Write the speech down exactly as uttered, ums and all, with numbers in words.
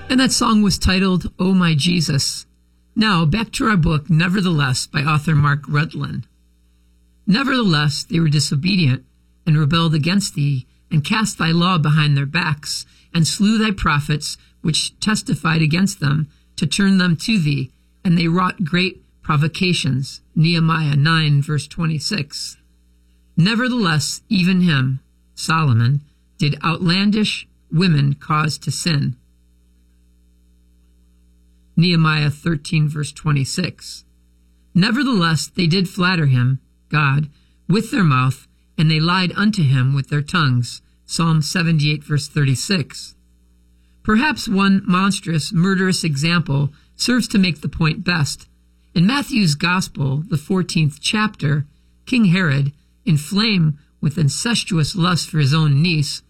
And that song was titled, Oh My Jesus. Now, back to our book, Nevertheless, by author Mark Rutland. Nevertheless, they were disobedient, and rebelled against thee, and cast thy law behind their backs, and slew thy prophets, which testified against them, to turn them to thee, and they wrought great provocations. Nehemiah nine, verse twenty-six. Nevertheless, even him, Solomon, did outlandish women cause to sin. Nehemiah thirteen, verse twenty-six. Nevertheless, they did flatter him, God, with their mouth, and they lied unto him with their tongues. Psalm seventy-eight, verse thirty-six. Perhaps one monstrous, murderous example serves to make the point best. In Matthew's Gospel, the fourteenth chapter, King Herod, inflamed with incestuous lust for his own niece,